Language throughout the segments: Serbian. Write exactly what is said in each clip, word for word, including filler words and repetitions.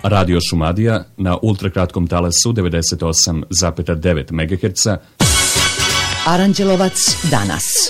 Radio Šumadija na ultrakratkom talasu devedeset osam zarez devet megaherca. Aranđelovac danas.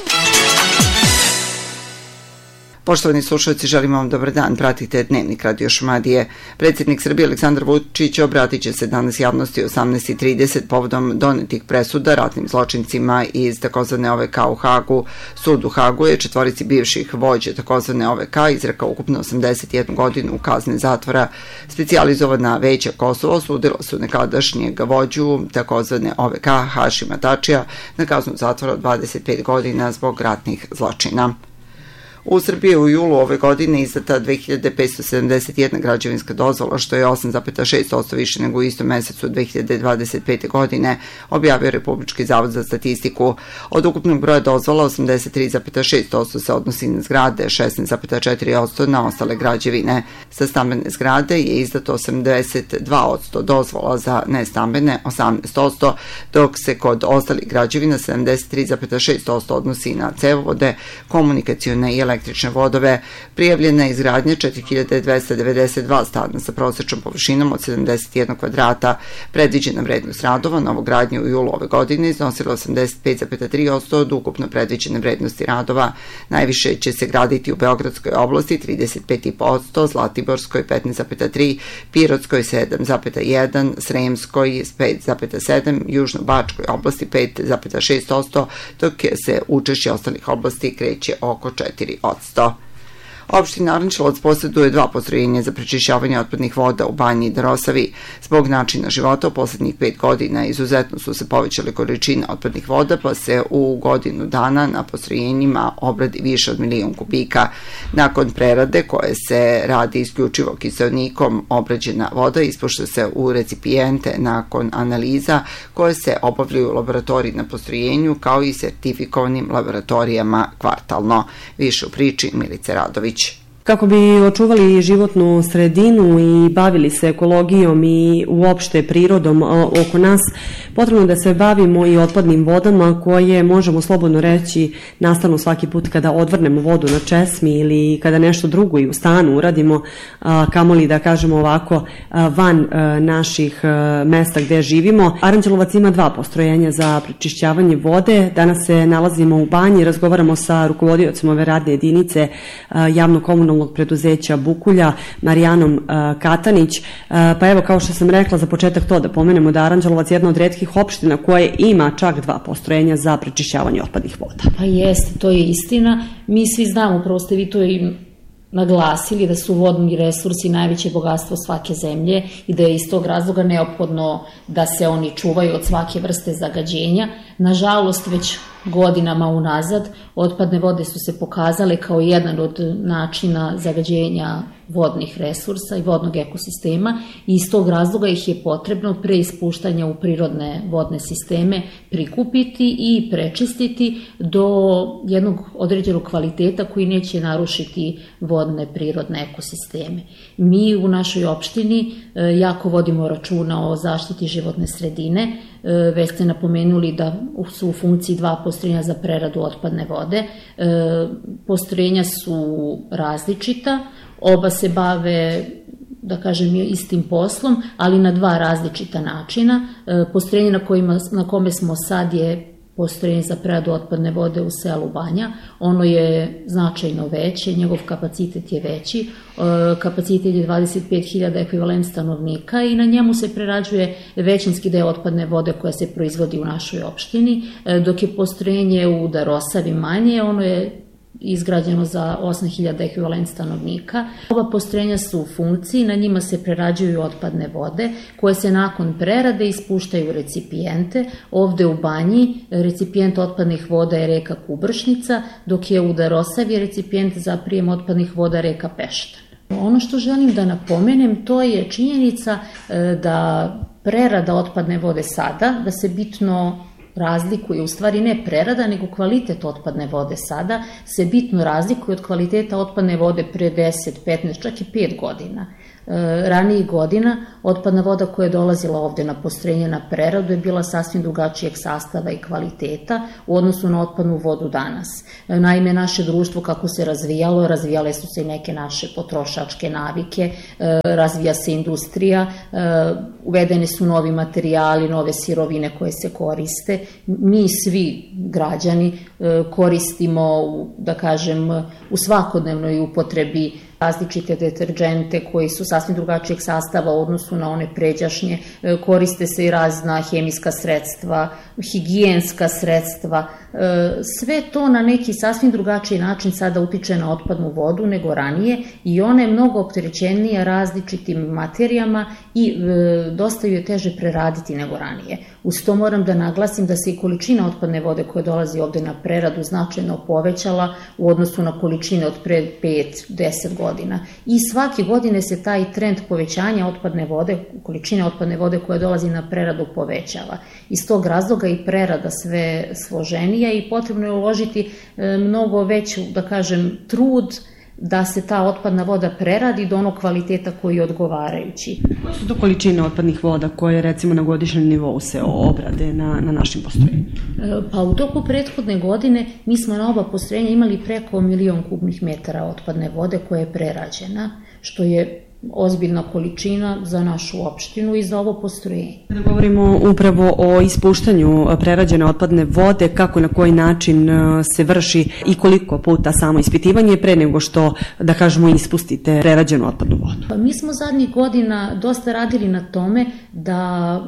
Poštovani slušalci, želimo vam dobar dan. Pratite Dnevnik Radio Šumadije. Predsjednik Srbije Aleksandar Vučić obratit će se danas javnosti u osamnaest i trideset povodom donetih presuda ratnim zločincima iz takozvane O V K u Hagu. Sud u Hagu je četvorici bivših vođa takozvane O V K izrekao ukupno osamdeset jednu godinu kazne zatvora. Specijalizovana veća Kosovo osudila su nekadašnjeg vođu takozvane O V K Hašima Tačija na kaznu zatvora od dvadeset pet godina zbog ratnih zločina. U Srbiji je u julu ove godine izdata dve hiljade petsto sedamdeset jedna građevinska dozvola, što je osam zarez šest posto više nego u istom mesecu dve hiljade dvadeset pete. godine, objavio Republički zavod za statistiku. Od ukupnog broja dozvola, osamdeset tri zarez šest posto se odnosi na zgrade, šesnaest zarez četiri posto na ostale građevine. Za stambene zgrade je izdato osamdeset dva posto dozvola, za nestambene osamnaest posto, dok se kod ostalih građevina sedamdeset tri zarez šest posto odnosi na cevovode, komunikacione i električne vodove. Prijavljena je izgradnja četiri hiljade dvesta devedeset dva stana sa prosečnom površinom od sedamdeset jedan kvadrata. Predviđena vrednost radova novogradnje u julu ove godine iznosila osamdeset pet zarez tri posto od ukupno predviđene vrednosti radova. Najviše će se graditi u Beogradskoj oblasti trideset pet zarez pet posto, Zlatiborskoj petnaest zarez tri, Pirotskoj sedam zarez jedan, Sremskoj pet zarez sedam, Južno-Bačkoj oblasti pet zarez šest posto, dok se učešće ostalih oblasti kreće oko četiri posto. Opština Aranđelovac posjeduje dva postrojenja za prečišćavanje otpadnih voda u Banji i Dorosavi. Zbog načina života u poslednjih pet godina izuzetno su se povećale količine otpadnih voda, pa se u godinu dana na postrojenjima obradi više od milion kubika. Nakon prerade, koje se radi isključivo kiseonikom, obrađena voda ispušta se u recipijente nakon analiza koje se obavljaju u laboratoriji na postrojenju, kao i sertifikovanim laboratorijama kvartalno. Više u priči Milice Radović. Kako bi očuvali životnu sredinu i bavili se ekologijom i uopšte prirodom oko nas, potrebno je da se bavimo i otpadnim vodama koje, možemo slobodno reći, nastanu svaki put kada odvrnemo vodu na česmi ili kada nešto drugo i u stanu uradimo, kamoli da kažemo ovako van naših mesta gde živimo. Aranđelovac ima dva postrojenja za prečišćavanje vode. Danas se nalazimo u Banji, razgovaramo sa rukovodiocem ove radne jedinice javno-komunalnog preduzeća Bukulja, Marijanom Katanić. Pa evo, kao što sam rekla, za početak to da pomenemo da Aranđelovac je jedna od retkih opština koje ima čak dva postrojenja za prečišćavanje otpadnih voda. Pa jeste, to je istina. Mi svi znamo, prvo ste vi to i naglasili, da su vodni resursi najveće bogatstvo svake zemlje i da je iz tog razloga neophodno da se oni čuvaju od svake vrste zagađenja. Nažalost, već godinama unazad otpadne vode su se pokazale kao jedan od načina zagađenja vodnih resursa i vodnog ekosistema i iz tog razloga ih je potrebno pre ispuštanja u prirodne vodne sisteme prikupiti i prečistiti do jednog određenog kvaliteta koji neće narušiti vodne prirodne ekosisteme. Mi u našoj opštini jako vodimo računa o zaštiti životne sredine. Već ste napomenuli da su u funkciji dva postrojenja za preradu otpadne vode. Postrojenja su različita, oba se bave, da kažem, istim poslom, ali na dva različita načina. Postrojenje na, kojima, na kome smo sad je postrojenje za preradu otpadne vode u selu Banja. Ono je značajno veće, njegov kapacitet je veći, kapacitet je dvadeset pet hiljada ekvivalent stanovnika i na njemu se prerađuje većinski deo otpadne vode koja se proizvodi u našoj opštini, dok je postrojenje u Darosavi manje, ono je izgrađeno za osam hiljada ekvivalent stanovnika. Oba postrojenja su u funkciji, na njima se prerađuju otpadne vode koje se nakon prerade ispuštaju u recipijente. Ovde u Banji recipijent otpadnih voda je reka Kubršnica, dok je u Darosavi recipijent za prijem otpadnih voda reka Pešta. Ono što želim da napomenem, to je činjenica da prerada otpadne vode sada, da se bitno razlikuje, u stvari ne prerada, nego kvalitet otpadne vode sada se bitno razlikuje od kvaliteta otpadne vode pre deset, petnaest, čak i pet godina. Ranijih godina otpadna voda koja je dolazila ovde na postrojenje na preradu je bila sasvim drugačijeg sastava i kvaliteta u odnosu na otpadnu vodu danas. Naime, naše društvo kako se razvijalo, razvijale su se i neke naše potrošačke navike, razvija se industrija, uvedeni su novi materijali, nove sirovine koje se koriste. Mi svi građani koristimo, da kažem, u svakodnevnoj upotrebi različite deterđente koji su sasvim drugačijeg sastava u odnosu na one pređašnje, koriste se i razna hemijska sredstva, higijenska sredstva, sve to na neki sasvim drugačiji način sada utiče na otpadnu vodu nego ranije i ona je mnogo opterećenija različitim materijama i dosta ju je teže preraditi nego ranije. Uz to moram da naglasim da se i količina otpadne vode koja dolazi ovde na preradu značajno povećala u odnosu na količine od pre pet do deset godina. I svake godine se taj trend povećanja otpadne vode, količine otpadne vode koja dolazi na preradu povećava. Iz tog razloga i prerada sve složenija i potrebno je uložiti mnogo veću, da kažem, trud da se ta otpadna voda preradi do onog kvaliteta koji je odgovarajući. Koje su to količine otpadnih voda koje recimo na godišnjem nivou se obrade na, na našim postrojenjima? Pa u toku prethodne godine mi smo na oba postrojenja imali preko milion kubnih metara otpadne vode koja je prerađena, što je ozbiljna količina za našu opštinu i za ovo postrojenje. Kada govorimo upravo o ispuštanju prerađene otpadne vode, kako i na koji način se vrši i koliko puta samo ispitivanje pre nego što, da kažemo, ispustite prerađenu otpadnu vodu? Pa mi smo zadnjih godina dosta radili na tome da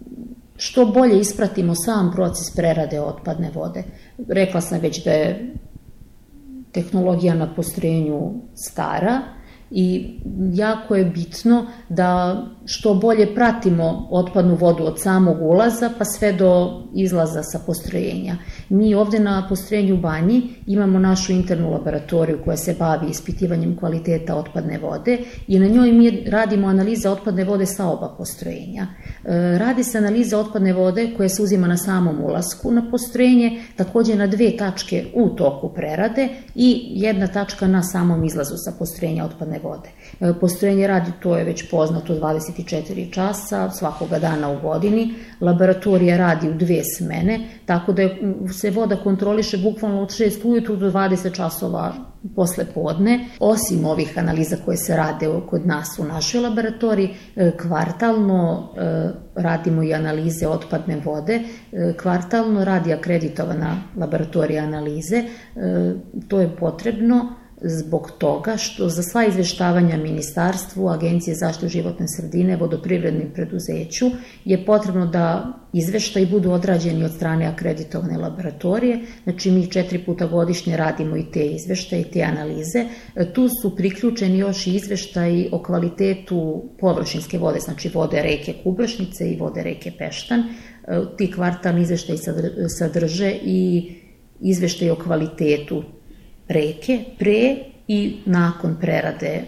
što bolje ispratimo sam proces prerade otpadne vode. Rekla sam već da je tehnologija na postrojenju stara, i jako je bitno da što bolje pratimo otpadnu vodu od samog ulaza pa sve do izlaza sa postrojenja. Mi ovde na postrojenju u Banji imamo našu internu laboratoriju koja se bavi ispitivanjem kvaliteta otpadne vode i na njoj mi radimo analize otpadne vode sa oba postrojenja. Radi se analiza otpadne vode koja se uzima na samom ulasku na postrojenje, takođe na dve tačke u toku prerade i jedna tačka na samom izlazu sa postrojenja otpadne vode. Postrojenje radi, to je već poznato, dvadeset četiri časa, svakoga dana u godini. Laboratorija radi u dve smene, tako da se voda kontroliše bukvalno od šest ujutru do dvadeset časova posle podne. Osim ovih analiza koje se rade kod nas u našoj laboratoriji, kvartalno radimo i analize otpadne vode. Kvartalno radi akreditovana laboratorija analize. To je potrebno zbog toga što za sva izveštavanja ministarstvu, Agencije za zaštitu životne sredine, vodoprivrednim preduzeću je potrebno da izveštaji budu odrađeni od strane akreditovane laboratorije. Znači mi četiri puta godišnje radimo i te izveštaje i te analize. Tu su priključeni još i izveštaji o kvalitetu površinske vode, znači vode reke Kubršnice i vode reke Peštan. Ti kvartalni izveštaji sadrže i izveštaji o kvalitetu reke pre i nakon prerade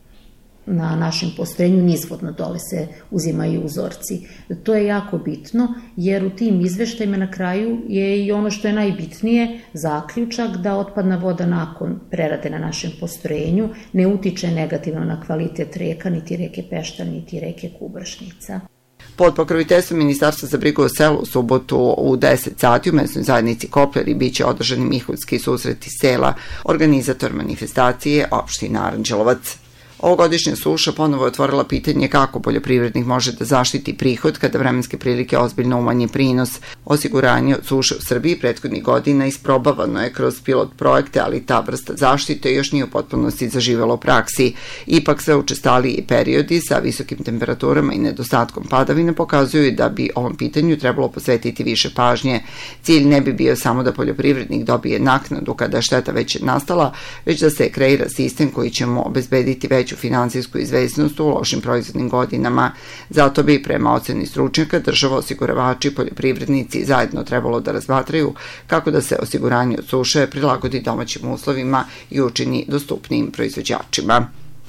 na našem postrojenju, nizvodno dole se uzimaju uzorci. To je jako bitno jer u tim izveštajima na kraju je i ono što je najbitnije, zaključak da otpadna voda nakon prerade na našem postrojenju ne utiče negativno na kvalitet reka, niti reke Peštan, niti reke Kubršnica. Pod pokroviteljstvom Ministarstva za brigu o selu u subotu u deset sati u mesnoj zajednici Kopleri biće održani Miholjski susreti sela, organizator manifestacije opština Aranđelovac. Ovogodišnja suša ponovo je otvorila pitanje kako poljoprivrednik može da zaštiti prihod kada vremenske prilike ozbiljno umanje prinos. Osiguranje od suše u Srbiji prethodnih godina isprobavano je kroz pilot projekte, ali ta vrsta zaštite još nije u potpunosti zaživela u praksi. Ipak sve učestaliji periodi sa visokim temperaturama i nedostatkom padavina pokazuju da bi ovom pitanju trebalo posvetiti više pažnje. Cilj ne bi bio samo da poljoprivrednik dobije naknadu kada je šteta već nastala, već da se kreira sistem koji će mu obezbediti veću finansijsku izvesnost u lošim proizvodnim godinama. Zato bi prema oceni stručnjaka država, osiguravači i poljoprivrednici zajedno trebalo da razmatraju kako da se osiguranje od suše prilagodi domaćim uslovima i učini dostupnijim proizvođačima.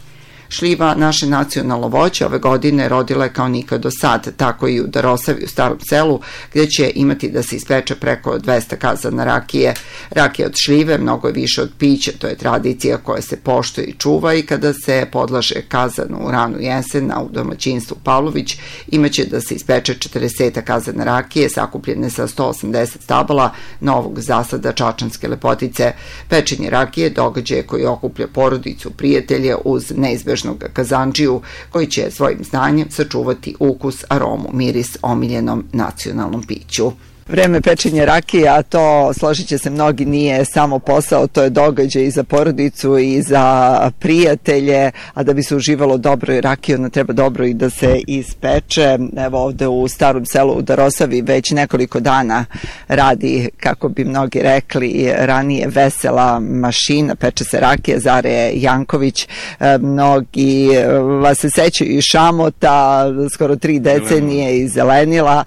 Šljiva, naše nacionalno voće, ove godine rodila je kao nikad do sad, tako i u Darosavi u Starom Selu, gdje će imati da se ispeče preko dvesta kazana rakije. Rakija od šljive mnogo je više od pića, to je tradicija koja se poštuje i čuva i kada se podlaže kazan u ranu jesen, a u domaćinstvu Pavlović imaće da se ispeče četrdeset kazana rakije sakupljene sa sto osamdeset stabala novog zasada čačanske lepotice. Pečenje rakije događaj koji okuplja porodicu, prijatelje uz neizbežnog kazanđiju koji će svojim znanjem sačuvati ukus, aromu, miris omiljenom nacionalnom piću. Vreme pečenja rakije, a to, složit će se mnogi, nije samo posao, to je događaj i za porodicu i za prijatelje, a da bi se uživalo dobro i rakije, ona treba dobro i da se ispeče. Evo ovde u Starom Selu u Darosavi već nekoliko dana radi, kako bi mnogi rekli, ranije vesela mašina, peče se rakije, Zare Janković. Mnogi vas se sećaju i Šamota, skoro tri decenije i Zelenila,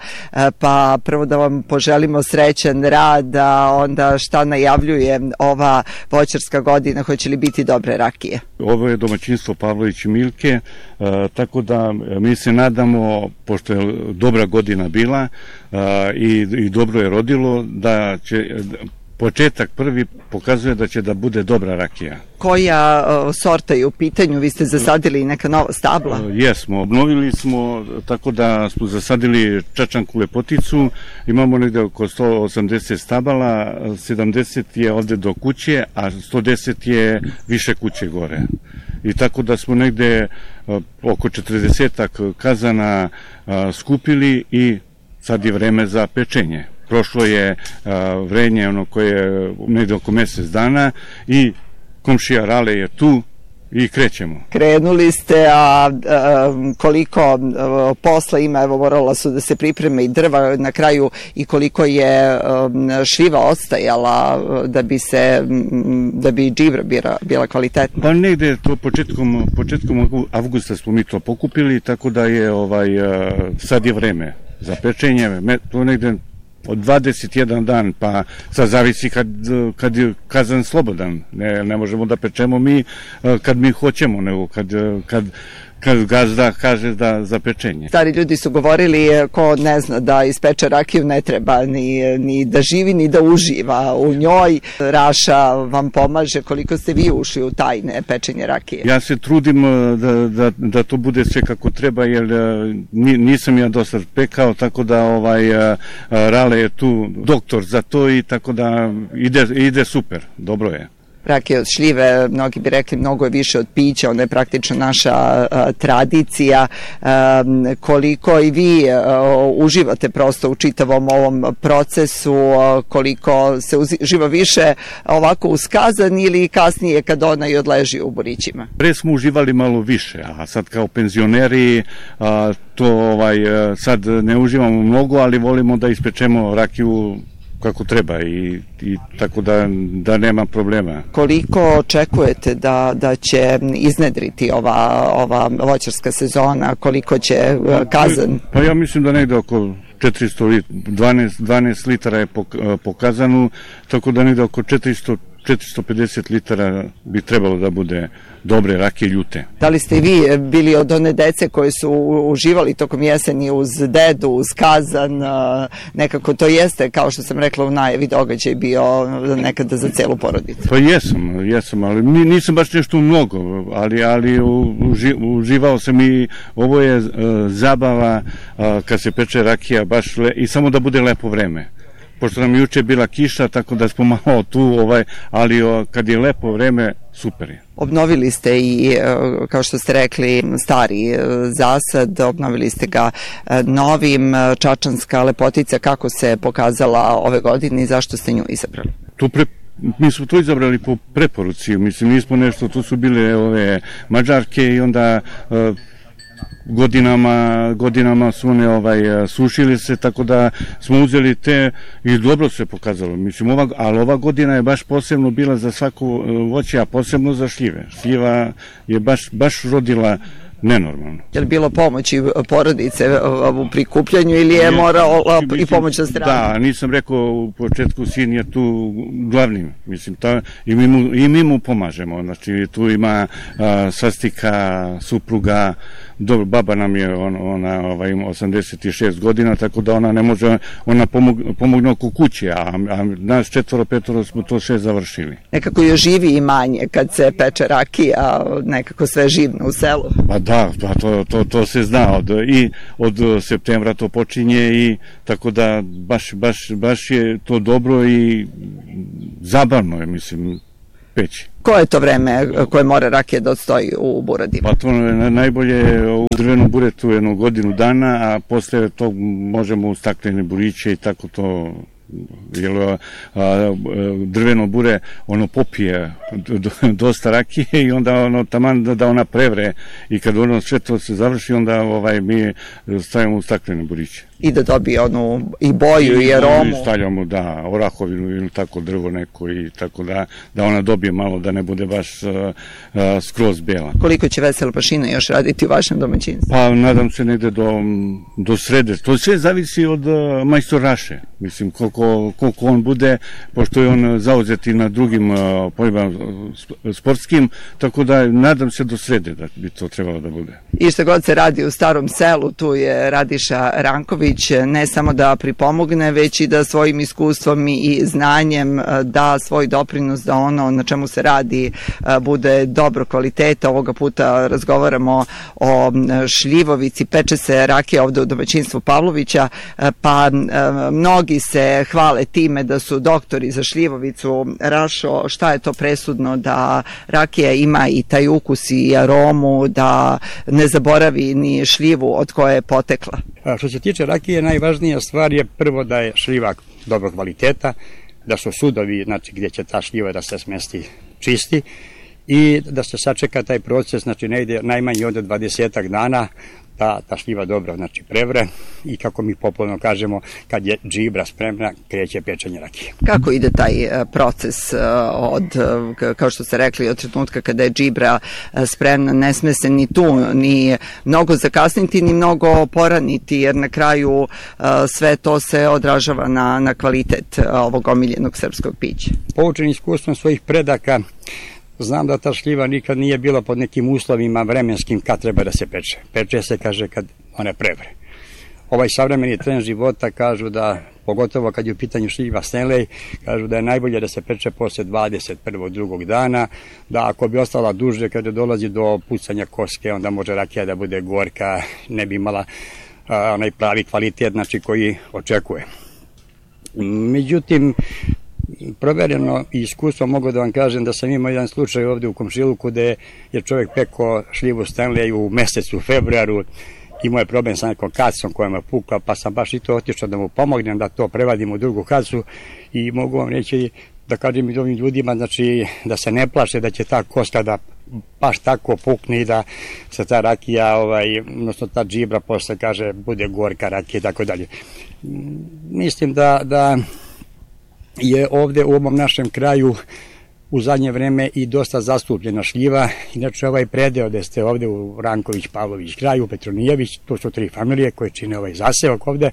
pa prvo da vam poželimo srećan rad, a onda šta najavljuje ova voćarska godina, hoće li biti dobre rakije? Ovo je domaćinstvo Pavlović i Milke, e, tako da mi se nadamo, pošto je dobra godina bila e, i, i dobro je rodilo, da će početak prvi pokazuje da će da bude dobra rakija. Koja uh, sorta je u pitanju? Vi ste zasadili neka nova stabla? Uh, jesmo, obnovili smo tako da smo zasadili čačanku lepoticu, imamo negde oko sto osamdeset stabala, sedamdeset je ovde do kuće, a sto deset je više kuće gore. I tako da smo negde uh, oko četrdeset kazana uh, skupili i sad je vreme za pečenje. Prošlo je a, vrenje ono koje je negde oko mesec dana i komšija Rale je tu i krećemo. Krenuli ste, a, a koliko a, posla ima, evo morala su da se pripreme i drva na kraju i koliko je a, šljiva ostajala da bi se, da bi dživra bila, bila kvalitetna? Pa negde to početkom, početkom avgusta smo mi to pokupili, tako da je ovaj, a, sad je vreme za pečenje, to negde od dvadeset jedan dan, pa sad zavisi kad, kad je kazan slobodan. Ne, ne možemo da pečemo mi kad mi hoćemo, nego kad, kad, kad gazda kaže da za pečenje. Stari ljudi su govorili, ko ne zna da ispeče rakiju ne treba ni, ni da živi ni da uživa u njoj. Raša vam pomaže. Koliko ste vi ušli u tajne pečenje rakije? Ja se trudim da, da, da to bude sve kako treba, jer nisam ja do sad pekao, tako da ovaj Rale je tu doktor za to i tako da ide, ide super, dobro je. Rakija od šljive, mnogi bi rekli, mnogo je više od pića, ona je praktično naša a, tradicija. A, koliko i vi a, uživate prosto u čitavom ovom procesu, a, koliko se uživa više ovako uz kazan ili kasnije kad ona i odleži u borićima? Pre smo uživali malo više, a sad kao penzioneri a, to ovaj, sad ne uživamo mnogo, ali volimo da ispečemo rakiju kako treba i, i tako da, da nema problema. Koliko očekujete da, da će iznedriti ova, ova voćarska sezona, koliko će kazan? Pa ja mislim da negde oko četiristo, dvanaest, dvanaest litara je po kazanu, tako da negde oko četiristo, četiristo pedeset litara bi trebalo da bude dobre rakije ljute. Da li ste i vi bili od one dece koje su uživali tokom jeseni uz dedu, uz kazan, nekako to jeste, kao što sam rekla u najavi, događaj bio nekada za celu porodicu? Pa jesam, jesam, ali nisam baš nešto mnogo, ali, ali uživao sam i ovo je uh, zabava uh, kad se peče rakija baš le, i samo da bude lepo vreme. Pošto nam juče bila kiša, tako da smo malo tu, ovaj, ali o, kad je lepo vreme, super je. Obnovili ste i, kao što ste rekli, stari zasad, obnovili ste ga novim. Čačanska lepotica, kako se pokazala ove godine i zašto ste nju izabrali? Tu pre Mi smo to izabrali po preporuci, mislim, nismo nešto, tu su bile ove Mađarke i onda uh, godinama, godinama su one ovaj, sušili se, tako da smo uzeli te i dobro se pokazalo. Mislim, ova, ali ova godina je baš posebno bila za svako voće, a posebno za šljive. Šljiva je baš, baš rodila nenormalno. Je li bilo pomoći porodice u prikupljanju ili je morao i pomoć sa strane? Da, nisam rekao u početku, sin je tu glavni, mislim, ta, i, mi mu, i mi mu pomažemo, znači tu ima a, sastika, supruga, dobro, baba nam je, on, ona ovaj, ima osamdeset šest godina, tako da ona ne može, ona pomog, pomogne oko kuće, a, a nas četvoro, petoro smo to sve završili. Nekako još živi imanje kad se peče rakija, nekako sve živno u selu. Pa da, pa to, to, to se zna, od, i od septembra to počinje i tako da baš, baš, baš je to dobro i zabavno je, mislim, peći. Koje je to vreme koje mora rakija da odstoji u buradima? Pa to je najbolje u drvenom buretu jednu godinu dana, a posle to možemo u staklene buriće i tako to, jer a, a, drveno bure ono popije dosta rakije i onda ono taman da, da ona prevre i kad ono sve to se završi onda ovaj mi stavimo u staklene buriće. I da dobije onu i boju i, i aromu. I stavljamo, da, orahovinu ili tako drvo neko i tako da, da ona dobije malo, da ne bude baš uh, uh, skroz bela. Koliko će Vesela Pašina još raditi u vašem domaćinstvu? Pa nadam se negde do, do srede. To sve zavisi od uh, majstoraše. Mislim, koliko, koliko on bude, pošto je on zauzeti na drugim uh, poljima sportskim, tako da nadam se do srede da bi to trebalo da bude. I što god se radi u Starom Selu, tu je Radiša Ranković, ne samo da pripomogne, već i da svojim iskustvom i znanjem da svoj doprinos da ono na čemu se radi bude dobro kvaliteta. Ovoga puta razgovaramo o šljivovici, peče se rakija ovde u domaćinstvu Pavlovića, pa mnogi se hvale time da su doktori za šljivovicu. Rašo, šta je to presudno da rakija ima i taj ukus i aromu, da ne zaboravi ni šljivu od koje je potekla? A što se tiče rakije, najvažnija stvar je prvo da je šljiva dobrog kvaliteta, da su sudovi, znači gdje će ta šljiva da se smesti čisti i da se sačeka taj proces, znači negdje najmanje od dvadesetak dana da ta šljiva dobro, znači prevre i kako mi popularno kažemo, kad je džibra spremna, kreće pečenje rakije. Kako ide taj proces od, kao što ste rekli, od trenutka kada je džibra spremna, ne sme se ni tu ni mnogo zakasniti, ni mnogo poraniti, jer na kraju sve to se odražava na, na kvalitet ovog omiljenog srpskog pića. Poučen iskustvom svojih predaka, znam da ta šljiva nikad nije bila pod nekim uslovima vremenskim kad treba da se peče. Peče se, kaže, kad one prevre. Ovaj savremeni trend života kažu da, pogotovo kad je u pitanju šljiva Stanley, kažu da je najbolje da se peče posle dvadeset prvog drugog dana, da ako bi ostala duže, kada dolazi do pucanja koske, onda može rakija da bude gorka, ne bi imala a, onaj pravi kvalitet, znači, koji očekuje. Međutim, provereno i iskustvo mogu da vam kažem da sam imao jedan slučaj ovde u komšiluku gde je čovjek pekao šljivu Stanley u mesecu februaru, imao je problem sa nekom kacom koja me pukla, pa sam baš i to otišao da mu pomognem da to prevadim u drugu kacu i mogu vam reći da kažem i ovim ljudima, znači da se ne plaše da će ta koska da baš tako pukne i da se ta rakija, ovaj, odnosno ta džibra posle, kaže, bude gorka rakija i tako dalje. Mislim da, da je ovde u ovom našem kraju u zadnje vreme i dosta zastupljena šljiva. Inače, ovaj predeo gde ste ovde u Ranković, Pavlović kraju, Petronijević, to su tri familije koje čine ovaj zaseok ovde.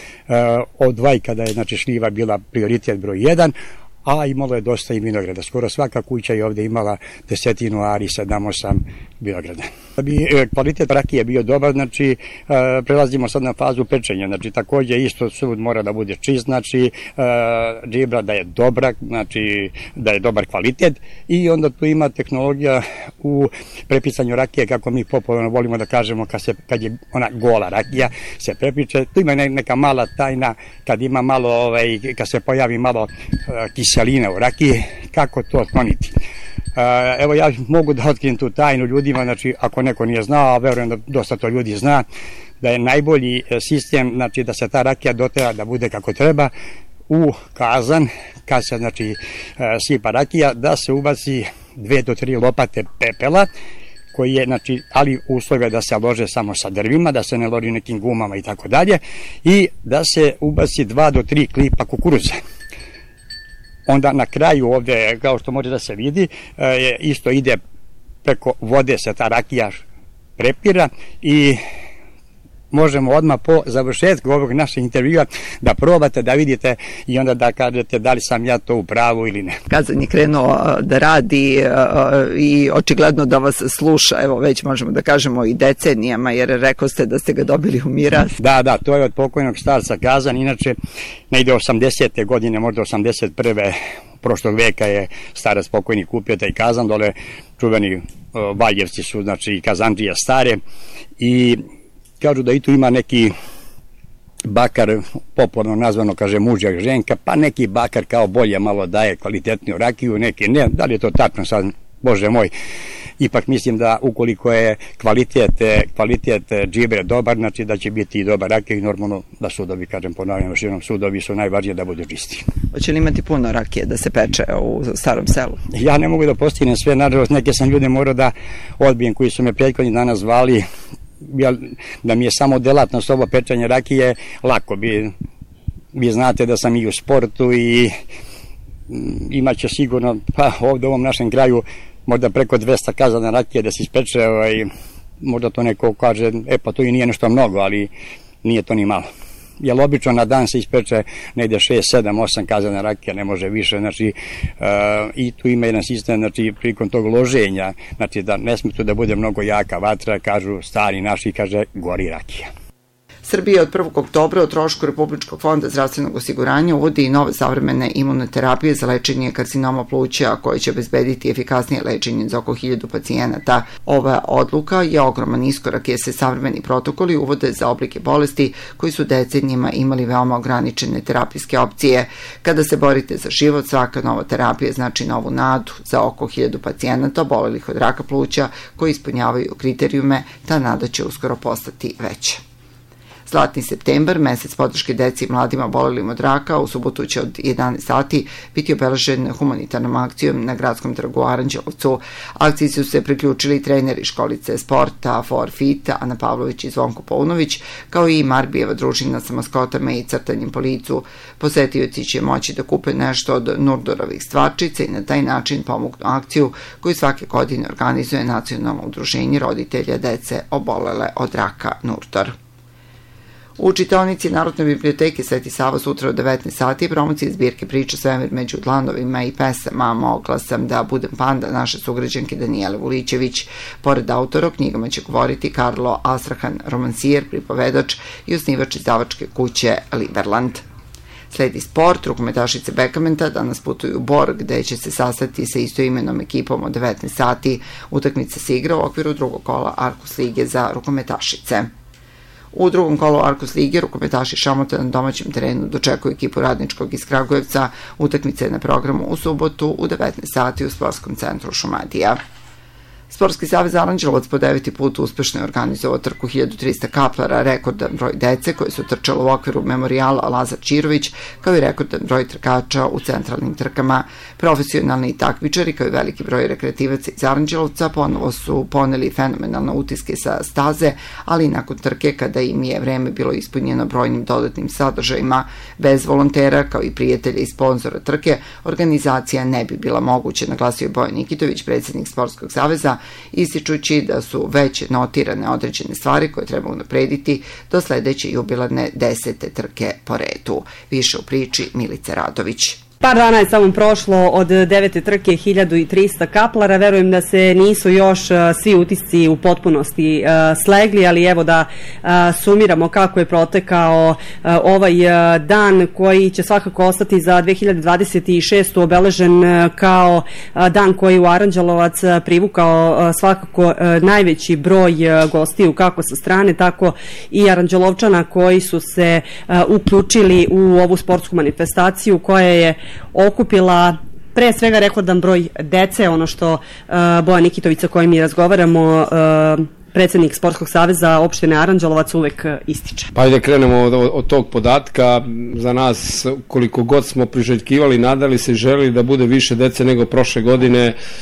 Od Vajkada je, znači, šljiva bila prioritet broj jedan, a imalo je dosta i vinograda. Skoro svaka kuća je ovde imala desetinu ari, sedam, osam vinograda. Da bi kvalitet rakije bio dobar, znači prelazimo sad na fazu pečenja. Znači takođe isto sud mora da bude čist, znači džibra da je dobra, znači da je dobar kvalitet i onda tu ima tehnologija u prepisanju rakije, kako mi popularno volimo da kažemo, kad, se, kad je ona gola rakija se prepiče. Tu ima neka mala tajna, kad ima malo, ovaj, kad se pojavi malo kiselina u rakiji, kako to otkloniti. Evo, ja mogu da otkrijem tu tajnu ljudima, znači ako neko nije znao, a verujem da dosta to ljudi zna, da je najbolji sistem, znači da se ta rakija dotera da bude kako treba, u kazan, kad se, znači, sipa rakija, da se ubaci dve do tri lopate pepela, koji je, znači, ali uslove da se lože samo sa drvima, da se ne loži nekim gumama i tako dalje, i da se ubaci dva do tri klipa kukuruza. Onda na kraju ovde, kao što može da se vidi, isto ide preko vode se ta rakija prepira i možemo odmah po završetku ovog našeg intervjua da probate, da vidite i onda da kažete da li sam ja to u pravu ili ne. Kazan je krenuo da radi i očigledno da vas sluša, evo već možemo da kažemo i decenijama, jer rekao ste da ste ga dobili u miras. Da, da, to je od pokojnog starca Kazan, inače negde osamdesete godine, možda osamdeset prve prošlog veka je starac pokojni kupio taj Kazan, dole čuveni Valjevci su, znači Kazandžija stare, i kažu da i tu ima neki bakar, popularno nazvano, kaže mužjak ženka, pa neki bakar kao bolje malo daje kvalitetniju rakiju, neki ne, da li je to tačno sad, bože moj, ipak mislim da ukoliko je kvalitet, kvalitet džibre dobar, znači da će biti i dobar rakija i normalno da sudovi, kažem ponavljam još jednom, sudovi su najvažnije da budu čisti. Hoće li imati puno rakije da se peče u Starom Selu? Ja ne mogu da postignem sve, nažalost neke sam ljude morao da odbijem koji su me prethodnih dana zvali, da mi je samo delatnost ovo pečanje rakije lako. Vi, vi znate da sam i u sportu i imaće sigurno, pa ovde u ovom našem kraju možda preko dvesta kazana rakije da se ispeče, ovaj, možda to neko kaže, e pa to i nije nešto mnogo, ali nije to ni malo. Jer obično na dan se ispeče negde šest, sedam, osam kazana rakija, ne može više, znači uh, i tu ima jedan sistem, znači prilikom tog loženja, znači da ne smije tu da bude mnogo jaka vatra, kažu stari naši, kaže gori rakija. Srbija od prvog oktobra o trošku Republičkog fonda zdravstvenog osiguranja uvodi i nove savremene imunoterapije za lečenje karcinoma pluća, koje će obezbediti efikasnije lečenje za oko hiljadu pacijenata. Ova odluka je ogroman iskorak jer se savremeni protokoli uvode za oblike bolesti koji su decenijima imali veoma ograničene terapijske opcije. Kada se borite za život, svaka nova terapija znači novu nadu za oko hiljadu pacijenata obolelih od raka pluća koji ispunjavaju kriterijume, ta nada će uskoro postati veća. Zlatni septembar, mesec podrške deci i mladima obolelim od raka, u subotu će od jedanaest sati biti obeležen humanitarnom akcijom na Gradskom trgu u Aranđelovcu. Akciji su se priključili treneri školice sporta For Fit, Ana Pavlović i Zvonko Paunović, kao i Marbijeva družina sa maskotama i crtanjem po licu. Posetioci će moći da kupe nešto od Nurdorovih stvarčica i na taj način pomognu akciju koju svake godine organizuje Nacionalno udruženje roditelja dece obolele od raka Nurdor. U čitaonici Narodne biblioteke Sveti Sava sutra od devetnaest sati promocija zbirke priča Svemir među dlanovima i pesama Mogla sam da budem panda naše sugrađanke Danijele Vulićević. Pored autora o knjigama će govoriti Karlo Astrahan, romansijer, pripovedač i osnivač izdavačke kuće Liberland. Sledi sport, rukometašice Bekamenta danas putuju u Bor, gde će se sastati sa istoimenom ekipom od devetnaest sati. Utakmica se igra u okviru drugog kola Arkus lige za rukometašice. U drugom kolu Arkus lige rukometaši Šamota na domaćem terenu dočekuju ekipu Radničkog iz Kragujevca. Utakmica je na programu u subotu u devetnaest sati u Sportskom centru Šumadija. Sportski savez Aranđelovac po deveti put uspešno je organizovao trku hiljadu trista kaplara, rekordan broj dece koje su trčalo u okviru memorijala Lazar Čirović, kao i rekordan broj trkača u centralnim trkama. Profesionalni takmičari, kao i veliki broj rekreativaca iz Aranđelovca, ponovo su poneli fenomenalne utiske sa staze, ali i nakon trke, kada im je vreme bilo ispunjeno brojnim dodatnim sadržajima. Bez volontera, kao i prijatelja i sponzora trke, organizacija ne bi bila moguća, naglasio je Bojan Nikitović, predsjednik Sportskog saveza, ističući da su već notirane određene stvari koje treba unaprediti do sledeće jubilarne desete trke po redu. Više u priči Milice Radović. Par dana je samo prošlo od devete trke hiljadu trista kaplara. Verujem da se nisu još svi utisci u potpunosti slegli, ali evo da sumiramo kako je protekao ovaj dan koji će svakako ostati za dve hiljade dvadeset šestu obeležen kao dan koji u Aranđelovac privukao svakako najveći broj gostiju kako sa strane, tako i Aranđelovčana koji su se uključili u ovu sportsku manifestaciju koja je okupila pre svega rekordan broj dece, ono što uh, Bojan Nikitović sa kojim mi razgovaramo, uh, predsjednik Sportskog saveza opštine Aranđelovac, uvek ističe. Pa ajde krenemo od, od tog podatka. Za nas, koliko god smo priželjkivali, nadali se i želili da bude više dece nego prošle godine,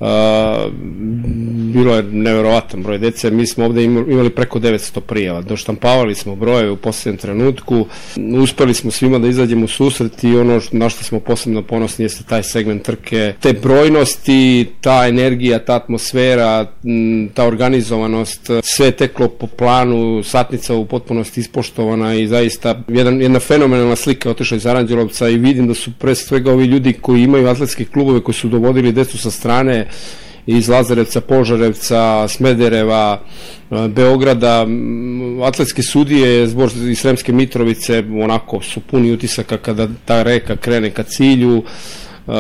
bilo je neverovatan broj dece. Mi smo ovde imali preko devetsto prijava, doštampavali smo brojeve u posljednjem trenutku, uspeli smo svima da izađemo u susret i ono na što smo posebno ponosni jeste taj segment trke, te brojnosti, ta energija, ta atmosfera, ta organizovanost, sve teklo po planu, satnica u potpunosti ispoštovana i zaista jedan, jedna fenomenalna slika otišla iz Aranđelovca i vidim da su pre svega ovi ljudi koji imaju atletske klubove koji su dovodili decu sa strane iz Lazarevca, Požarevca, Smedereva, Beograda, atletske sudije, zbor iz Sremske Mitrovice, onako su puni utisaka kada ta reka krene ka cilju. Uh,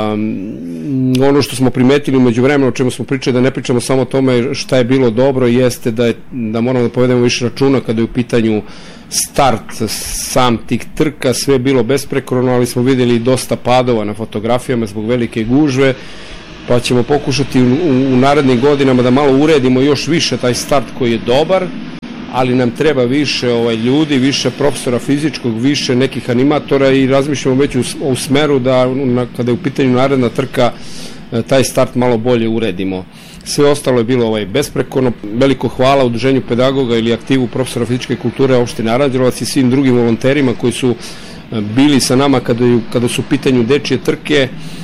ono što smo primetili umeđu vremena, o čemu smo pričali, da ne pričamo samo o tome šta je bilo dobro, jeste da, je, da moramo da povedemo više računa kada je u pitanju start sam tih trka, sve je bilo besprekorno, ali smo vidjeli dosta padova na fotografijama zbog velike gužve, pa ćemo pokušati u, u, u narednim godinama da malo uredimo još više taj start koji je dobar, ali nam treba više ovaj, ljudi, više profesora fizičkog, više nekih animatora i razmišljamo već u, u smeru da na, kada je u pitanju naredna trka taj start malo bolje uredimo. Sve ostalo je bilo ovaj, besprekorno. Veliko hvala Udruženju pedagoga ili aktivu profesora fizičke kulture opštine Aranđelovac i svim drugim volonterima koji su bili sa nama kada, je, kada su u pitanju dečije trke.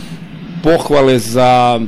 Pohvale za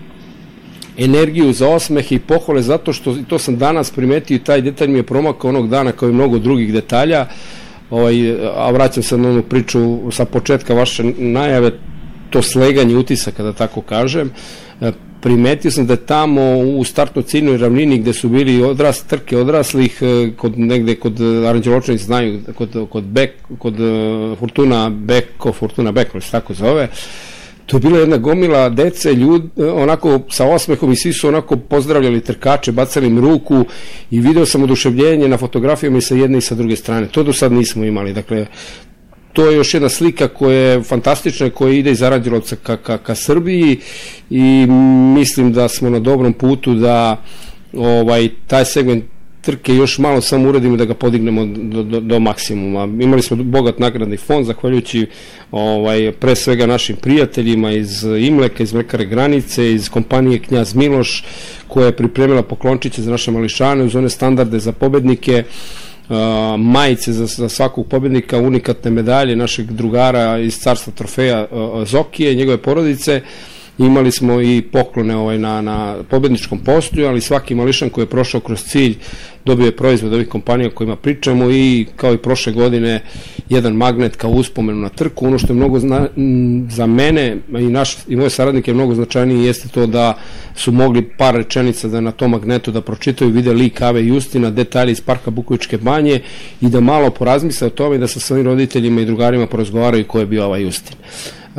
energiju, za osmeh i pohvale zato što, to sam danas primetio i taj detalj mi je promakao onog dana kao i mnogo drugih detalja, ovaj, a vraćam se na onu priču sa početka vaše najave, to sleganje utisaka, da tako kažem. Primetio sam da tamo u startno ciljnoj ravnini gde su bili odrast, trke odraslih, kod, negde kod Aranđelovčani znaju, kod, kod, Bek, kod Fortuna Beko, Fortuna Beko, se tako zove, to je bila jedna gomila dece, ljudi, onako sa osmehom i svi su onako pozdravljali trkače, bacali im ruku i video sam oduševljenje na fotografijama i sa jedne i sa druge strane. To do sad nismo imali. Dakle, to je još jedna slika koja je fantastična, koja ide iz Aranđelovca ka, ka, ka Srbiji i mislim da smo na dobrom putu da ovaj, taj segment trke još malo samo uradimo da ga podignemo do, do, do maksimuma. Imali smo bogat nagradni fond, zahvaljujući ovaj, pre svega našim prijateljima iz Imleka, iz Mlekare Granice, iz kompanije Knjaz Miloš, koja je pripremila poklončiće za naše mališane uz one standarde za pobednike, uh, majice za, za svakog pobednika, unikatne medalje našeg drugara iz carstva trofeja uh, Zokije, njegove porodice. Imali smo i poklone ovaj, na, na pobedničkom postolju, ali svaki mališan koji je prošao kroz cilj dobio je proizvod ovih kompanija o kojima pričamo i kao i prošle godine jedan magnet kao uspomenu na trku. Ono što je mnogo zna, za mene i, naš, i moje saradnike je mnogo značajnije jeste to da su mogli par rečenica da na tom magnetu da pročitaju, vide lik Ave Justina, detalje iz parka Bukovičke banje i da malo porazmisle o tome i da sa svojim roditeljima i drugarima porazgovaraju ko je bio ovaj Justin. Uh,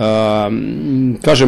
kažem,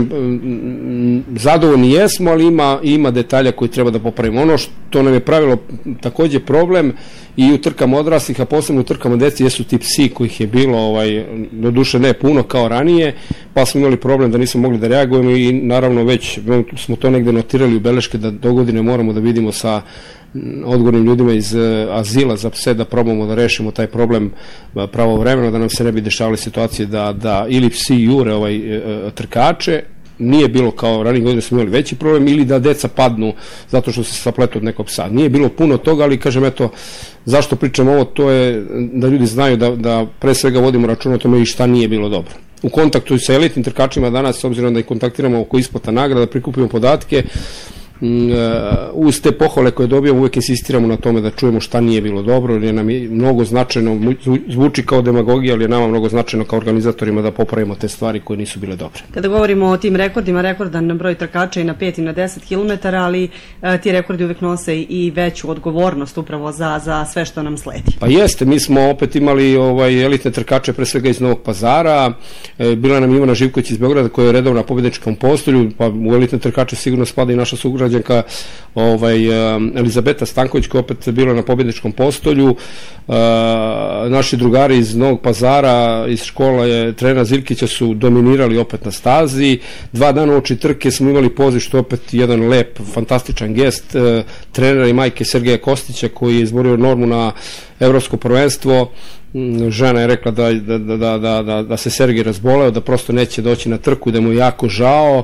zadovoljni jesmo, ali ima, ima detalja koji treba da popravimo. Ono što nam je pravilo takođe problem i u trkama odraslih, a posebno u trkama deci, jesu ti psi kojih je bilo, ovaj, do duše ne puno kao ranije, pa smo imali problem da nismo mogli da reagujemo i naravno već smo to negde notirali u beleške da do godine moramo da vidimo sa odgovornim ljudima iz azila za pse da probamo da rešimo taj problem pravovremeno, da nam se ne bi dešavale situacije da, da ili psi jure ovaj, trkače, nije bilo kao ranije godine smo imali veći problem, ili da deca padnu zato što se sapletu od nekog psa. Nije bilo puno toga, ali kažem, eto, zašto pričam ovo, to je da ljudi znaju da, da pre svega vodimo računa o tome i šta nije bilo dobro. U kontaktu sa elitnim trkačima danas, s obzirom da ih kontaktiramo oko isplata nagrada, prikupimo podatke, uz te pohvale koje dobijamo uvek insistiramo na tome da čujemo šta nije bilo dobro, jer nam je mnogo značajno, zvuči kao demagogija, ali je nama mnogo značajno kao organizatorima da popravimo te stvari koje nisu bile dobre. Kada govorimo o tim rekordima, rekordan broj trkača i na pet i na deset kilometara, ali a, ti rekordi uvek nose i veću odgovornost upravo za, za sve što nam sledi. Pa jeste, mi smo opet imali ovaj, elitne trkače pre svega iz Novog Pazara, e, bila nam Ivana Živković iz Beograda koja je redovna na pobedničkom postolju, pa u elitne trkače sigurno spada i naša sugrađanka ovaj, Elizabeta Stanković koja opet bila na pobjedničkom postolju. Uh, naši drugari iz Novog Pazara, iz škola trenera Zilkića su dominirali opet na stazi. Dva dana uoči trke smo imali poziv, što opet jedan lep, fantastičan gest uh, trenera i majke Sergeja Kostića koji je izborio normu na evropsko prvenstvo. žena je rekla da, da, da, da, da, da se Sergej razboleo, da prosto neće doći na trku, da mu je jako žao.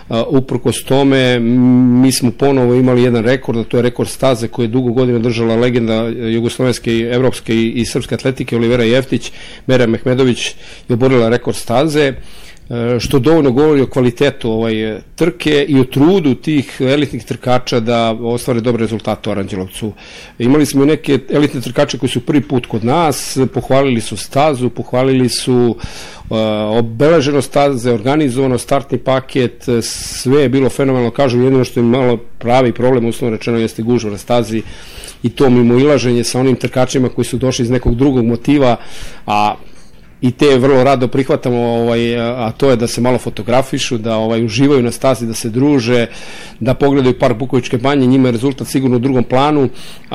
Uprkos tome, mi smo ponovo imali jedan rekord, a to je rekord staze koji je dugo godina držala legenda jugoslovenske, evropske i srpske atletike Olivera Jeftić. Mera Mehmedović je oborila rekord staze, što dovoljno govori o kvalitetu ovaj trke i o trudu tih elitnih trkača da ostvare dobre rezultate u Aranđelovcu. Imali smo neke elitne trkače koji su prvi put kod nas, pohvalili su stazu, pohvalili su uh, obeleženost staze, organizovano, startni paket, sve je bilo fenomenalno. Kažu, jedino što je malo pravi problem, uslovno rečeno, jeste gužva na stazi i to mimoilaženje sa onim trkačima koji su došli iz nekog drugog motiva, a i te vrlo rado prihvatamo, ovaj, a to je da se malo fotografišu, da ovaj, uživaju na stazi, da se druže, da pogledaju Park Bukovičke banje, njima je rezultat sigurno u drugom planu,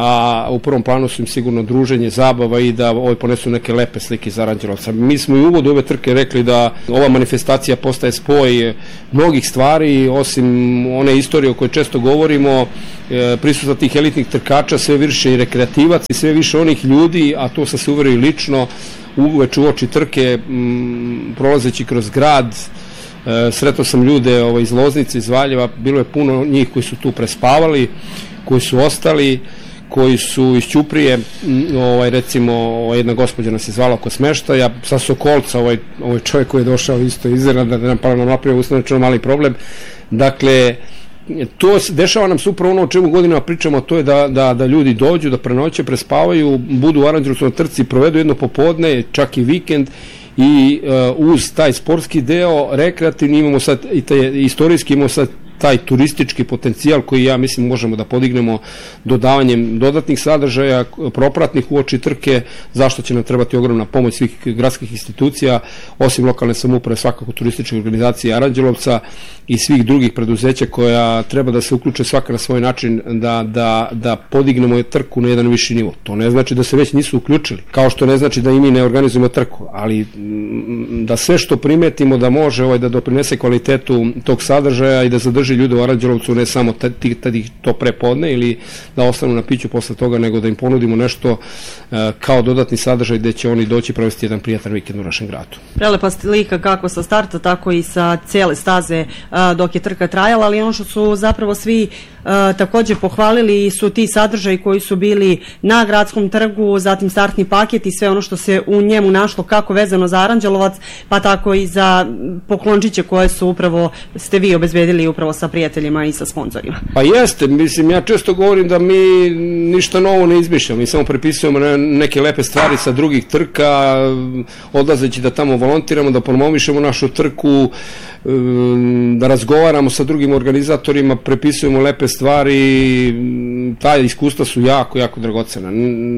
a u prvom planu su im sigurno druženje, zabava i da ovaj, ponesu neke lepe slike iz Aranđelovca. Mi smo i u uvodu ove trke rekli da ova manifestacija postaje spoj mnogih stvari, osim one istorije o kojoj često govorimo, prisutna tih elitnih trkača, sve više i rekreativac i sve više onih ljudi, a to sam se uverio i lično, uveč u oči trke, m, prolazeći kroz grad, e, sretao sam ljude ovaj, iz Loznice, iz Valjeva, bilo je puno njih koji su tu prespavali, koji su ostali, koji su iz Ćuprije, ovaj, recimo ovaj, jedna gospođa nas je zvala oko smeštaja, sa Sokolca, ovaj, ovaj čovjek koji je došao isto iz Irlanda, da nam pa nam napravio ustanočno mali problem. Dakle, to dešava nam se upravo ono o čemu godinama pričamo, to je da, da, da ljudi dođu, da prenoće, prespavaju, budu u Aranđelovcu na trci, provedu jedno popodne, čak i vikend, i uh, uz taj sportski deo rekreativni imamo sad i taj istorijski, imamo sad taj turistički potencijal koji ja mislim možemo da podignemo dodavanjem dodatnih sadržaja propratnih u oči trke, zašto će nam trebati ogromna pomoć svih gradskih institucija, osim lokalne samouprave, svakako turističke organizacije Aranđelovca i svih drugih preduzeća koja treba da se uključe svaka na svoj način da, da, da podignemo trku na jedan viši nivo. To ne znači da se već nisu uključili, kao što ne znači da i mi ne organizujemo trku, ali da sve što primetimo da može ovaj, da doprinese kvalitetu tog sadržaja i da zadrži ljude u Aranđelovcu, ne samo tad ih to prepodne ili da ostanu na piću posle toga, nego da im ponudimo nešto uh, kao dodatni sadržaj gde će oni doći provesti jedan prijatan vikend u našem gradu. Prelepa slika kako sa starta, tako i sa cele staze uh, dok je trka trajala, ali ono što su zapravo svi uh, takođe pohvalili su ti sadržaji koji su bili na gradskom trgu, zatim startni paket i sve ono što se u njemu našlo, kako vezano za Aranđelovac, pa tako i za poklončiće koje su upravo ste vi obezbedili upravo sa prijateljima i sa sponzorima. Pa jeste, mislim, ja često govorim da mi ništa novo ne izmišljamo, mi samo prepisujemo neke lepe stvari sa drugih trka, odlazeći da tamo volontiramo, da promovišemo našu trku, da razgovaramo sa drugim organizatorima, prepisujemo lepe stvari, ta iskustva su jako, jako dragocena.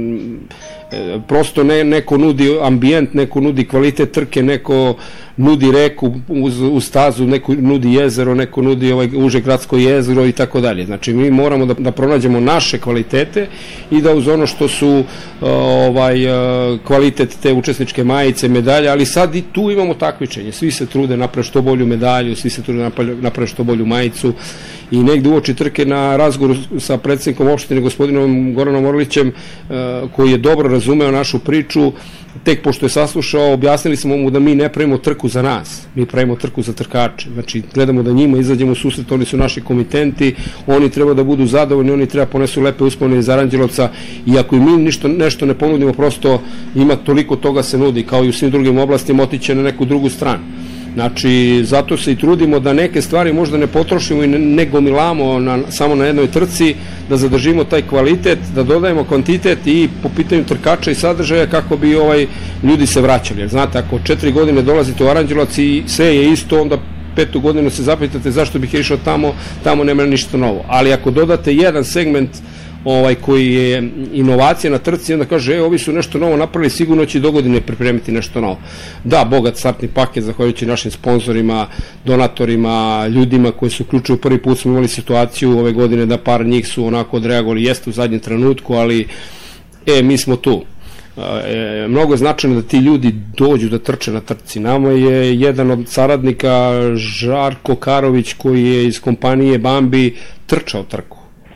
Prosto ne, neko nudi ambijent, neko nudi kvalitet trke, neko nudi reku uz, uz stazu, neko nudi jezero, neko nudi ovaj uže gradsko jezero i tako dalje. Znači mi moramo da, da pronađemo naše kvalitete i da uz ono što su ovaj kvalitet te učesničke majice, medalje, ali sad i tu imamo takmičenje. Svi se trude naprave što bolju medalju, svi se trude naprave što bolju majicu i negde uoči trke na razgovoru sa predsjednikom opštine gospodinom Goranom Orlićem, koji je dobro razumeo našu priču, tek pošto je saslušao, objasnili smo mu da mi ne pravimo trku za nas, mi pravimo trku za trkače. Znači, gledamo da njima izađemo u susret, oni su naši komitenti, oni treba da budu zadovoljni, oni treba ponesu lepe uspomene iz Aranđelovca i ako im mi ništo, nešto ne ponudimo, prosto ima toliko toga se nudi, kao i u svim drugim oblastima, otiće na neku drugu stranu. Znači, zato se i trudimo da neke stvari možda ne potrošimo i ne, ne gomilamo na, samo na jednoj trci, da zadržimo taj kvalitet, da dodajemo kvantitet i po pitanju trkača i sadržaja kako bi ovaj ljudi se vraćali. Jer znate, ako četiri godine dolazite u Aranđelovac i sve je isto, onda petu godinu se zapitate zašto bih išao tamo, tamo nema ništa novo. Ali ako dodate jedan segment ovaj koji je inovacija na trci, onda kaže, e, ovi su nešto novo napravili, sigurno će do godine pripremiti nešto novo. Da, bogat startni paket, zahvaljujući našim sponzorima, donatorima, ljudima koji se uključuju. Prvi put smo imali situaciju ove godine da par njih su onako odreagovali, jeste u zadnjem trenutku, ali e, mi smo tu. E, mnogo je značajno da ti ljudi dođu da trče na trci. Nama je jedan od saradnika, Žarko Karović, koji je iz kompanije Bambi, trčao trku.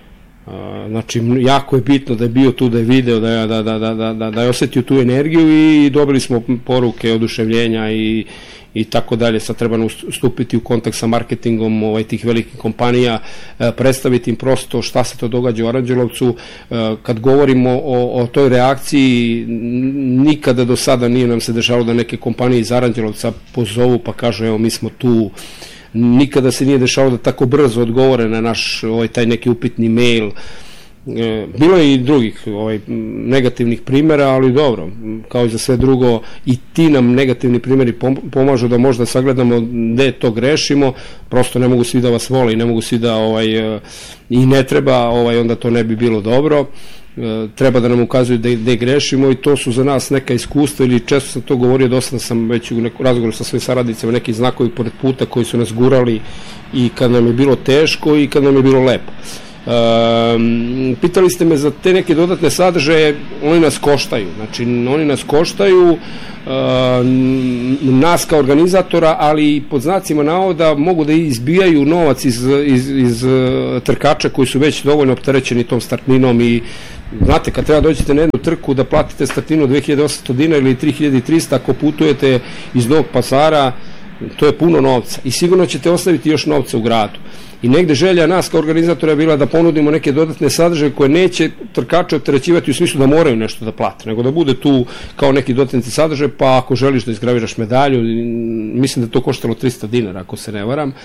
Znači, jako je bitno da je bio tu, da je video, da je, da, da, da, da, da je osetio tu energiju i dobili smo poruke oduševljenja i, i tako dalje. Sad treba stupiti u kontakt sa marketingom ovaj, tih velikih kompanija, predstaviti im prosto šta se to događa u Aranđelovcu. Kad govorimo o, o toj reakciji, nikada do sada nije nam se dešavalo da neke kompanije iz Aranđelovca pozovu pa kažu evo mi smo tu. Nikada se nije dešavalo da tako brzo odgovore na naš ovaj, taj neki upitni mail. Bilo je i drugih ovaj, negativnih primjera, ali dobro, kao i za sve drugo, i ti nam negativni primjeri pomažu da možda sagledamo gde to grešimo. Prosto ne mogu svi da vas vole i ne mogu svi da ovaj, i ne treba, ovaj, onda to ne bi bilo dobro. Treba da nam ukazuju da gde grešimo i to su za nas neka iskustva, ili često sam to govorio, dosta sam već u neku razgovoru sa svojim saradnicima, neki znakovi pored puta koji su nas gurali i kad nam je bilo teško i kad nam je bilo lepo. Um, pitali ste me za te neke dodatne sadržaje, oni nas koštaju, znači oni nas koštaju, um, nas kao organizatora, ali i pod znacima navoda mogu da izbijaju novac iz, iz, iz trkača koji su već dovoljno opterećeni tom startninom. I znate, kad treba dođete na jednu trku da platite startninu dve hiljade osamsto dinara ili tri hiljade trista, ako putujete iz Novog Pazara, to je puno novca i sigurno ćete ostaviti još novca u gradu. I negde želja nas kao organizatora je bila da ponudimo neke dodatne sadržaje koje neće trkače opterećivati u smislu da moraju nešto da plate, nego da bude tu kao neki dodatni sadržaj, pa ako želiš da izgraviraš medalju, mislim da to koštalo trista dinara, ako se ne varam.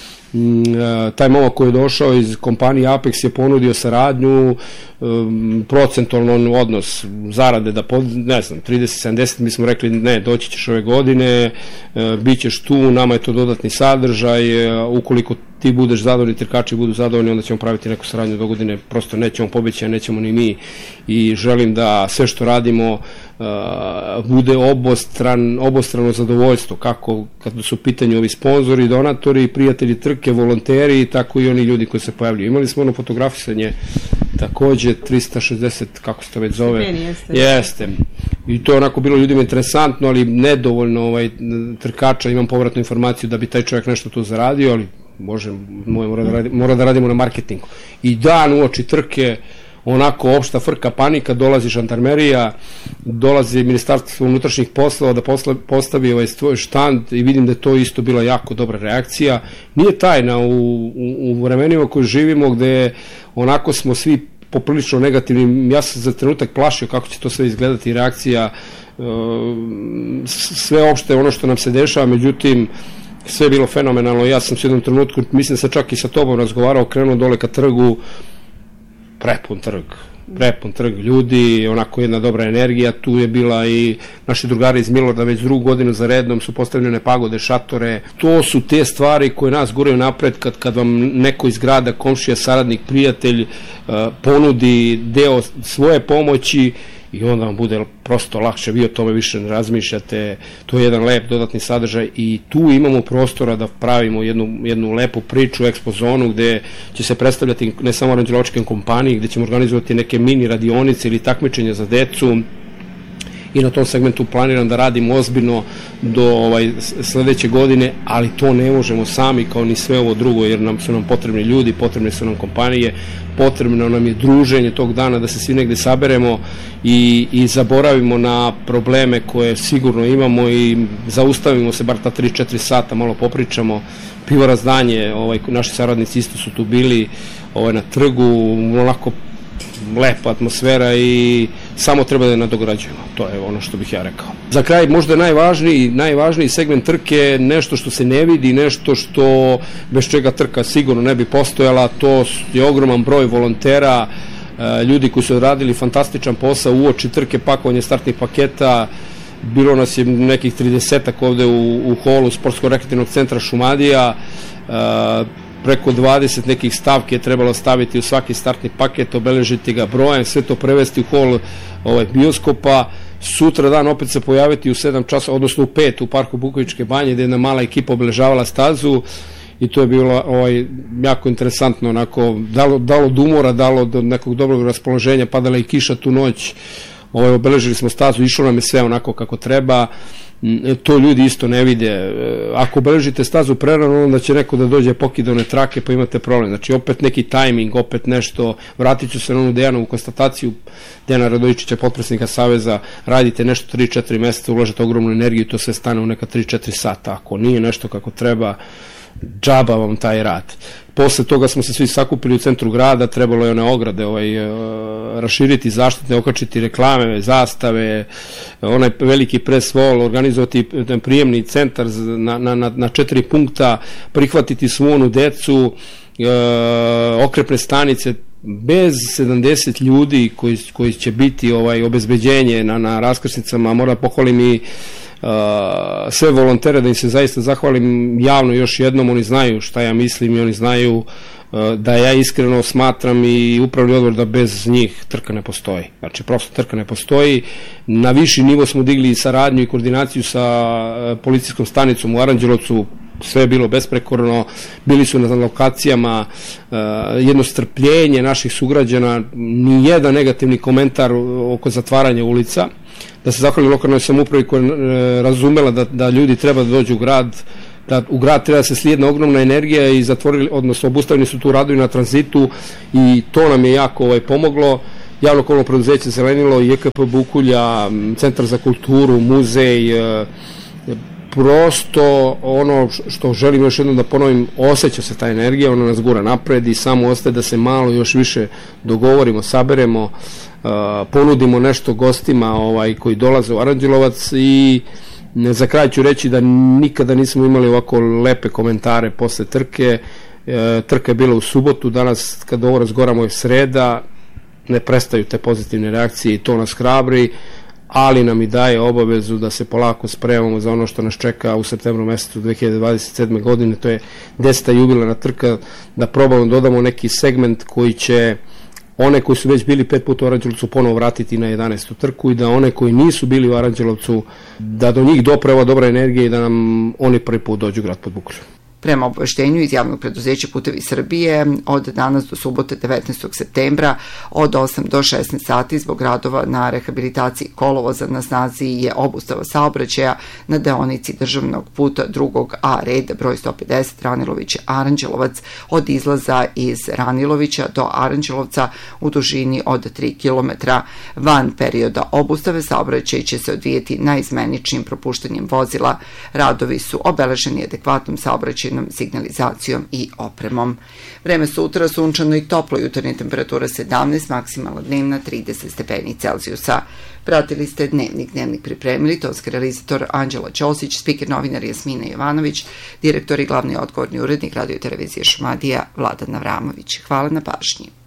Taj momak koji je došao iz kompanije Apex je ponudio saradnju, procentualno odnos zarade da, ne znam, trideset sedamdeset, mi smo rekli ne, doći ćeš ove godine, bit ćeš tu, nama je to dodatni sadržaj, ukoliko ti budeš zadovoljni, trkači budu zadovoljni, onda ćemo praviti neku saradnju do godine, prosto nećemo pobeći, a nećemo ni mi, i želim da sve što radimo Uh, bude obostran, obostrano zadovoljstvo, kako kad su u pitanju ovi sponzori, donatori, prijatelji trke, volonteri, tako i oni ljudi koji se pojavljuju. Imali smo ono fotografisanje takođe trista šezdeset, kako se to već zove, jeste. jeste i to je onako bilo ljudima interesantno, ali nedovoljno ovaj, trkača, imam povratnu informaciju da bi taj čovjek nešto tu zaradio, ali može, mora da, radi, mora da radimo na marketingu. I dan uoči trke onako opšta frka, panika, dolazi žandarmerija, dolazi Ministarstvo unutrašnjih poslova da posla, postavi ovaj svoj štand i vidim da je to isto bila jako dobra reakcija. Nije tajna u, u, u vremenima koje živimo gde onako smo svi poprilično negativni. Ja sam za trenutak plašio kako će to sve izgledati, reakcija, sve opšte ono što nam se dešava, međutim sve je bilo fenomenalno. Ja sam u jednom trenutku, mislim da sam čak i sa tobom razgovarao, krenuo dole ka trgu, prepun trg, prepun trg ljudi, onako jedna dobra energija, tu je bila i naši drugari iz Milorada već drugu godinu za redom su postavljene pagode, šatore. To su te stvari koje nas guraju napred kad, kad vam neko iz grada, komšija, saradnik, prijatelj uh, ponudi deo svoje pomoći i onda vam bude prosto lakše, vi o tome više ne razmišljate, to je jedan lep dodatni sadržaj i tu imamo prostora da pravimo jednu, jednu lepu priču, expo zonu gde će se predstavljati ne samo aranđelovačke kompanije, gde ćemo organizovati neke mini radionice ili takmičenja za decu i na tom segmentu planiram da radim ozbiljno do ovaj, sledeće godine, ali to ne možemo sami kao ni sve ovo drugo, jer nam su nam potrebni ljudi, potrebne su nam kompanije, potrebno nam je druženje tog dana, da se svi negde saberemo i, i zaboravimo na probleme koje sigurno imamo i zaustavimo se bar ta tri četiri sata, malo popričamo. Pivo Razdanje, ovaj, naši saradnici isto su tu bili ovaj, na trgu, onako lepa atmosfera i samo treba da je nadograđujemo. To je ono što bih ja rekao. Za kraj možda najvažniji, najvažniji segment trke, nešto što se ne vidi, nešto što bez čega trka sigurno ne bi postojala, to je ogroman broj volontera, ljudi koji su odradili fantastičan posao uoči trke, pakovanje startnih paketa. Bilo nas je nekih tridesetak ovde u, u holu Sportsko-rekreativnog centra Šumadija, preko dvadeset nekih stavki je trebalo staviti u svaki startni paket, obeležiti ga brojem, sve to prevesti u hol ovaj, bioskopa, sutra dan opet se pojaviti u sedam časova, odnosno u pet u parku Bukovičke banje, gde je jedna mala ekipa obeležavala stazu i to je bilo ovaj, jako interesantno, onako, dalo, dalo do umora, dalo do nekog dobrog raspoloženja, padala i kiša tu noć, ovaj, obeležili smo stazu, išlo nam je sve onako kako treba. to ljudi isto ne vide. Ako obeležite stazu prerano, onda će neko da dođe pokida one trake, pa imate problem. Znači, opet neki tajming, opet nešto, vratit ću se na onu Dejanovu konstataciju Dejana Radojičića, potpredsjednika Saveza, radite nešto tri četiri meseca, ulažete ogromnu energiju i to sve stane u neka tri četiri sata. Ako nije nešto kako treba, džaba vam taj rad. Posle toga smo se svi sakupili u centru grada, trebalo je one ograde ovaj, raširiti, zaštitne, okačiti reklame, zastave, onaj veliki press wall, organizovati prijemni centar na, na, na četiri punkta, prihvatiti svu onu decu, okrepne stanice, bez sedamdeset ljudi koji, koji će biti ovaj, obezbeđenje na, na raskrsnicama. Moram pohvalim i Uh, sve volontere, da im se zaista zahvalim javno još jednom. Oni znaju šta ja mislim i oni znaju uh, da ja iskreno smatram i upravni odbor da bez njih trka ne postoji. Znači, prosto trka ne postoji. Na viši nivo smo digli saradnju i koordinaciju sa uh, policijskom stanicom u Aranđelovcu. Sve je bilo besprekorno, bili su na lokacijama, uh, jedno strpljenje naših sugrađana, ni jedan negativni komentar oko zatvaranja ulica. Da se zahvalim lokalnoj samoupravi koja je razumela da, da ljudi treba da dođu u grad, da u grad treba da se slije jedna ogromna energija i zatvorili, odnosno obustavljeni su tu radovi na tranzitu i to nam je jako ovaj, pomoglo. Javno komunalno preduzeće Zelenilo, J K P Bukulja, Centar za kulturu, muzej, prosto ono što želim još jednom da ponovim, osjeća se ta energija, ona nas gura napred i samo ostaje da se malo još više dogovorimo, saberemo, uh, ponudimo nešto gostima ovaj, koji dolaze u Aranđelovac i za kraj ću reći da nikada nismo imali ovako lepe komentare posle trke. Uh, trka je bila u subotu, danas kad ovo razgovaramo je sreda, ne prestaju te pozitivne reakcije i to nas hrabri, ali nam i daje obavezu da se polako spremamo za ono što nas čeka u septembru mesecu dve hiljade dvadeset sedme. godine, to je deseta jubilarna trka, da probamo dodamo neki segment koji će one koji su već bili pet puta u Aranđelovcu ponovo vratiti na jedanaestu trku i da one koji nisu bili u Aranđelovcu, da do njih dopre ova dobra energija i da nam oni prvi put dođu u grad pod Bukulju. Prema obaveštenju iz javnog preduzeća Putevi Srbije, od danas do subote devetnaestog septembra od osam do šesnaest sati zbog radova na rehabilitaciji kolovoza na snazi je obustava saobraćaja na deonici državnog puta drugog A reda broj sto pedeset Ranilović-Aranđelovac od izlaza iz Ranilovića do Aranđelovca u dužini od tri kilometra. Van perioda obustave saobraćaj će se odvijeti najizmeničnijim propuštanjem vozila. Radovi su obeleženi adekvatnom saobraćajnom signalizacijom i opremom. Vreme sutra sunčano i toplo, jutarnja temperatura sedamnaest, maksimalna dnevna trideset stepeni Celzijusa. Pratili ste Dnevnik. Dnevnik pripremili tonski realizator Anđela Ćosić, spiker novinar Jasmina Jovanović, direktor i glavni odgovorni urednik radio televizije Šumadija Vladan Avramović. Hvala na pažnji.